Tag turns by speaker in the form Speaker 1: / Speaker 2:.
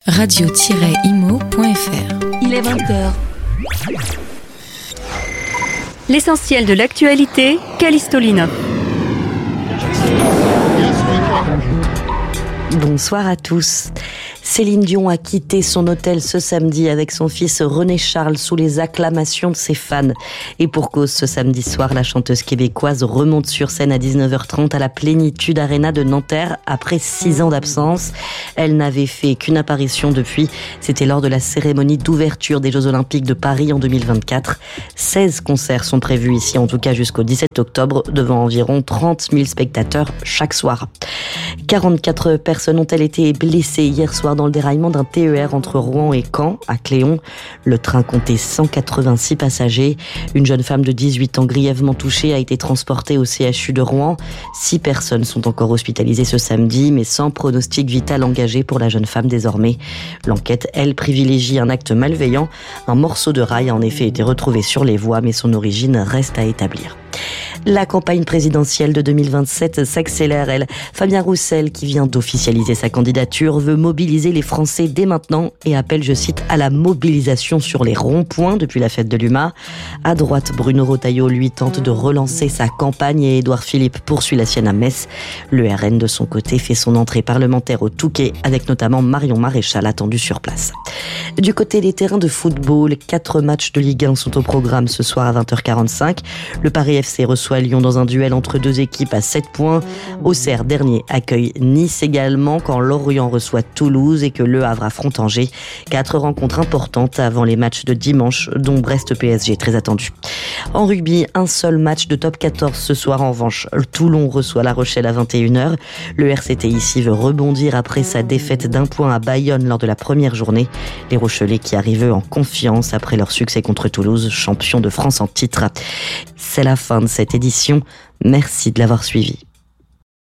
Speaker 1: radio-imo.fr.
Speaker 2: Il est 20h.
Speaker 3: L'essentiel de l'actualité, Callisto Lina.
Speaker 4: Bonsoir à tous. Céline Dion a quitté son hôtel ce samedi avec son fils René Charles sous les acclamations de ses fans. Et pour cause, ce samedi soir, la chanteuse québécoise remonte sur scène à 19h30 à la Plénitude Arena de Nanterre après 6 ans d'absence. Elle n'avait fait qu'une apparition depuis. C'était lors de la cérémonie d'ouverture des Jeux Olympiques de Paris en 2024. 16 concerts sont prévus ici, en tout cas jusqu'au 17 octobre, devant environ 30 000 spectateurs chaque soir. 44 personnes ont-elles été blessées hier soir dans le déraillement d'un TER entre Rouen et Caen, à Cléon. Le train comptait 186 passagers. Une jeune femme de 18 ans grièvement touchée a été transportée au CHU de Rouen. 6 personnes sont encore hospitalisées ce samedi, mais sans pronostic vital engagé pour la jeune femme désormais. L'enquête, elle, privilégie un acte malveillant. Un morceau de rail a en effet été retrouvé sur les voies, mais son origine reste à établir. La campagne présidentielle de 2027 s'accélère, elle. Fabien Roussel, qui vient d'officialiser sa candidature, veut mobiliser les Français dès maintenant et appelle, je cite, à la mobilisation sur les ronds-points depuis la fête de l'UMA. À droite, Bruno Retailleau, lui, tente de relancer sa campagne et Édouard Philippe poursuit la sienne à Metz. Le RN, de son côté, fait son entrée parlementaire au Touquet avec notamment Marion Maréchal attendue sur place. Du côté des terrains de football, 4 matchs de Ligue 1 sont au programme ce soir à 20h45. Le Paris FC reçoit Lyon dans un duel entre deux équipes à 7 points. Auxerre, dernier, accueille Nice également quand Lorient reçoit Toulouse et que Le Havre affronte Angers. 4 rencontres importantes avant les matchs de dimanche, dont Brest-PSG très attendu. En rugby, un seul match de top 14 ce soir en revanche. Toulon reçoit La Rochelle à 21h. Le RCT ici veut rebondir après sa défaite d'1 point à Bayonne lors de la première journée. Les Rochelais qui arrivent en confiance après leur succès contre Toulouse, champion de France en titre. C'est la fin de cette édition. Merci de l'avoir suivi.